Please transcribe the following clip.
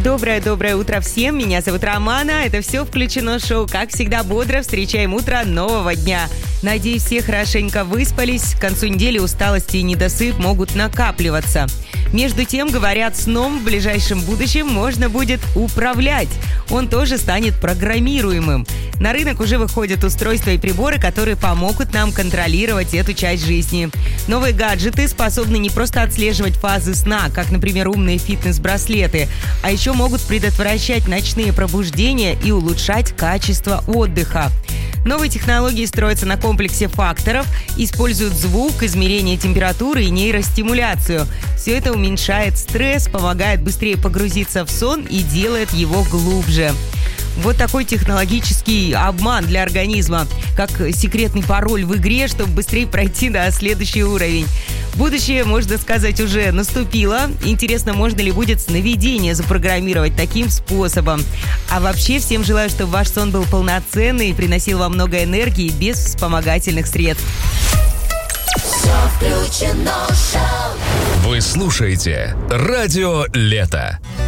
Доброе утро всем. Меня зовут Романа. Это «Все включено» шоу. Как всегда, бодро встречаем утро нового дня. Надеюсь, все хорошенько выспались. К концу недели усталость и недосып могут накапливаться. Между тем, говорят, сном в ближайшем будущем можно будет управлять. Он тоже станет программируемым. На рынок уже выходят устройства и приборы, которые помогут нам контролировать эту часть жизни. Новые гаджеты способны не просто отслеживать фазы сна, как, например, умные фитнес-браслеты, а еще могут предотвращать ночные пробуждения и улучшать качество отдыха. Новые технологии строятся на комплексе факторов, используют звук, измерение температуры и нейростимуляцию. Все это уменьшает стресс, помогает быстрее погрузиться в сон и делает его глубже. Вот такой технологический обман для организма, как секретный пароль в игре, чтобы быстрее пройти на следующий уровень. Будущее, можно сказать, уже наступило. Интересно, можно ли будет сновидение запрограммировать таким способом. А вообще, всем желаю, чтобы ваш сон был полноценный и приносил вам много энергии без вспомогательных средств. Вы слушаете «Радио Лето».